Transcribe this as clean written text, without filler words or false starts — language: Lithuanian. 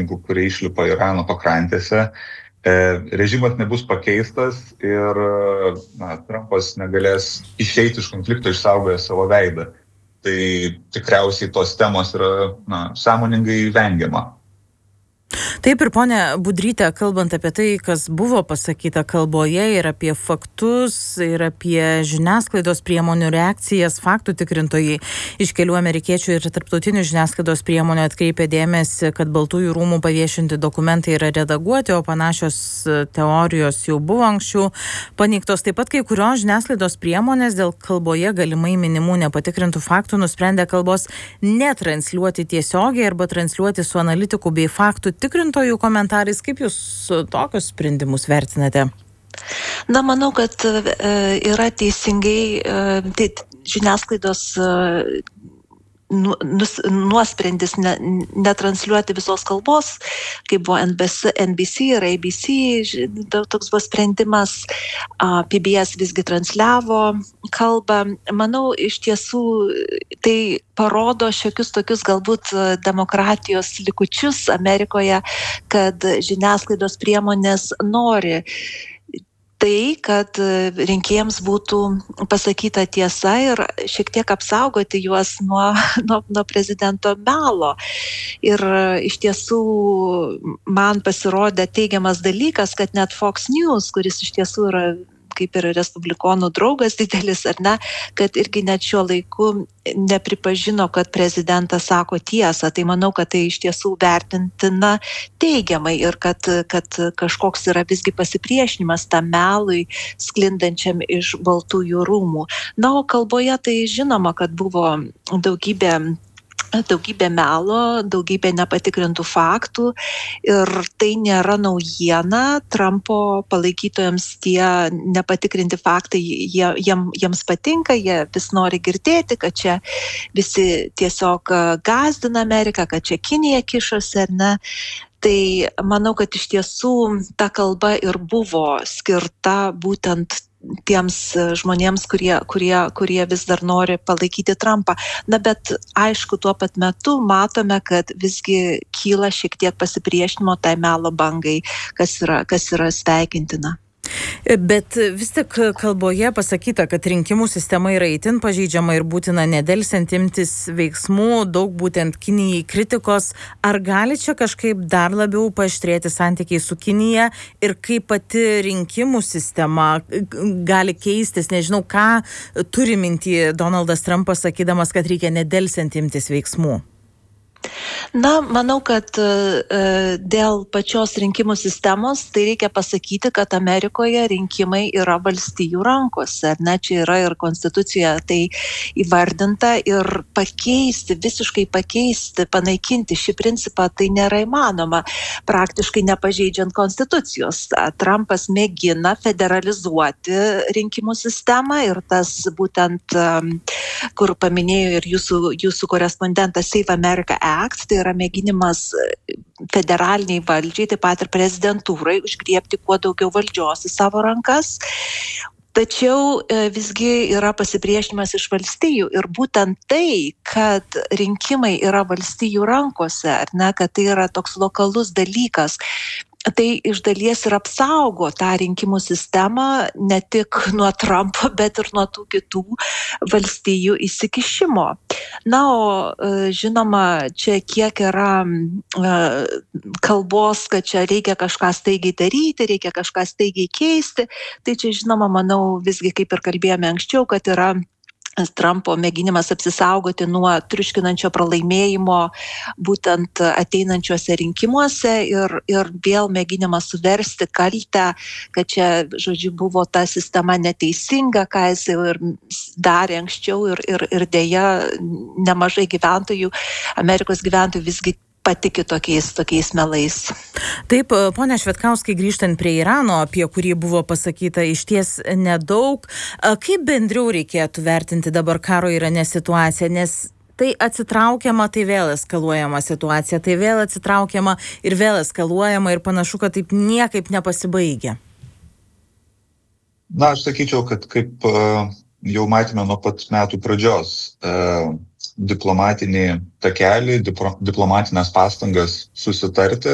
sąjungininkų, kurie išlipa Irano pakrantėse. Režimas nebus pakeistas ir Trumpas negalės išeiti iš konflikto išsaugojęs savo veidą. Tai tikriausiai tos temos yra sąmoningai vengiama. Taip ir ponia Budryte, kalbant apie tai, kas buvo pasakyta kalboje ir apie faktus, ir apie žiniasklaidos priemonių reakcijas, faktų tikrintojai iš kelių amerikiečių ir tarptautinių žiniasklaidos priemonių atkreipė dėmesį, kad Baltųjų rūmų paviešinti dokumentai yra redaguoti, o panašios teorijos jau buvo anksčiau paneigtos. Taip pat kai kurios žiniasklaidos priemonės dėl kalboje galimai minimų nepatikrintų faktų nusprendė kalbos netransliuoti tiesiogiai arba transliuoti su analitikų bei faktų tikrintojų komentarais. Kaip jūs tokius sprendimus vertinate? Manau, kad yra teisingai žiniasklaidos nuosprendis netransliuoti visos kalbos, kaip buvo NBC ir ABC, toks buvo sprendimas, PBS visgi transliavo kalbą. Manau, iš tiesų tai parodo šiokius tokius galbūt demokratijos likučius Amerikoje, kad žiniasklaidos priemonės nori tai, kad rinkėjams būtų pasakyta tiesa ir šiek tiek apsaugoti juos nuo prezidento melo. Ir iš tiesų man pasirodė teigiamas dalykas, kad net Fox News, kuris iš tiesų yra kaip ir respublikonų draugas didelis, ar ne, kad irgi net šiuo laiku nepripažino, kad prezidentas sako tiesą. Tai manau, kad tai iš tiesų vertintina teigiamai ir kad kažkoks yra visgi pasipriešinimas tam melui sklindančiam iš Baltųjų rūmų. O kalboje tai žinoma, kad buvo daugybė melo, daugybė nepatikrintų faktų ir tai nėra naujiena. Trumpo palaikytojams tie nepatikrinti faktai, jiems patinka, jie vis nori girdėti, kad čia visi tiesiog gąsdina Ameriką, kad čia Kinija kišosi, ar ne. Tai manau, kad iš tiesų ta kalba ir buvo skirta būtent tiems žmonėms, kurie vis dar nori palaikyti Trumpą. Bet aišku, tuo pat metu matome, kad visgi kyla šiek tiek pasipriešinimo tai melo bangai, kas yra sveikintina. Bet vis tik kalboje pasakyta, kad rinkimų sistema yra itin pažeidžiama ir būtina nedelsiant imtis veiksmų, daug būtent Kinijai kritikos. Ar gali čia kažkaip dar labiau paaštrėti santykiai su Kinija ir kaip pati rinkimų sistema gali keistis? Nežinau, ką turi minty Donaldas Trumpas, sakydamas, kad reikia nedelsiant imtis veiksmų. Manau, kad dėl pačios rinkimų sistemos tai reikia pasakyti, kad Amerikoje rinkimai yra valstijų rankose. Čia yra ir konstitucijoje tai įvardinta ir visiškai pakeisti, panaikinti šį principą tai nėra įmanoma, praktiškai nepažeidžiant konstitucijos. Trumpas mėgina federalizuoti rinkimų sistemą ir tas būtent, kur paminėjo ir jūsų korespondentas Save America Act, tai yra mėginimas federaliniai valdžiai, taip pat ir prezidentūrai užgriebti kuo daugiau valdžios į savo rankas. Tačiau visgi yra pasipriešinimas iš valstijų ir būtent tai, kad rinkimai yra valstijų rankose, ar ne, kad tai yra toks lokalus dalykas, tai iš dalies ir apsaugo tą rinkimų sistemą ne tik nuo Trumpo, bet ir nuo tų kitų valstijų įsikišimo. O žinoma, čia kiek yra kalbos, kad čia reikia kažką staigiai daryti, reikia kažką staigiai keisti, tai čia žinoma, manau, visgi kaip ir kalbėjome anksčiau, kad yra Trumpo mėginimas apsisaugoti nuo triuškinančio pralaimėjimo būtent ateinančiuose rinkimuose ir vėl mėginimas suversti kaltę, kad čia, žodžiu, buvo ta sistema neteisinga, ką jis ir darė anksčiau ir dėja nemažai gyventojų, Amerikos gyventojų visgi patiki tokiais melais. Taip, ponia Švetkauskai, grįžtant prie Irano, apie kurį buvo pasakyta išties nedaug, kaip bendriau reikėtų vertinti dabar karo Irane situaciją, nes tai atsitraukiama, tai vėl eskaluojama situacija, tai vėl atsitraukiama ir vėl eskaluojama ir panašu, kad taip niekaip nepasibaigia. Aš sakyčiau, kad kaip jau matėme nuo pat metų pradžios, diplomatinį takelį, diplomatinės pastangas susitarti